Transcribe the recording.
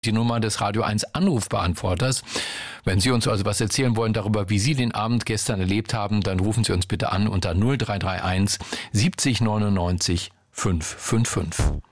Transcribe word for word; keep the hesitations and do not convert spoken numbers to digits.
Die Nummer des Radio eins Anrufbeantworters. Wenn Sie uns also was erzählen wollen darüber, wie Sie den Abend gestern erlebt haben, dann rufen Sie uns bitte an unter null drei drei eins siebzig neunundneunzig fünfhundertfünfundfünfzig.